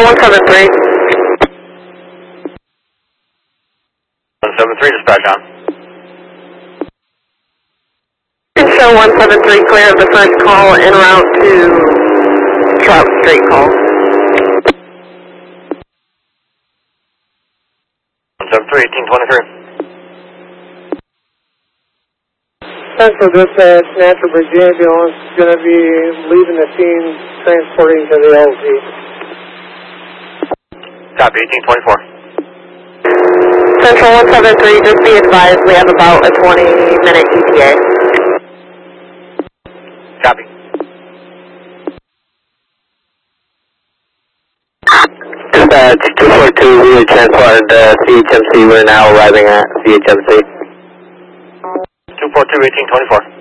173. 173, dispatch on. Show 173 clear of the first call en route to Trout Street call. 173, 1823. Central Dispatch, Natural Bridge Ambulance is going to be leaving the scene, transporting to the LZ. Copy, 1824. Central 173, just be advised we have about a 20-minute ETA. Copy. Dispatch 242, we had transported CHMC. We're now arriving at CHMC. 242, 1824.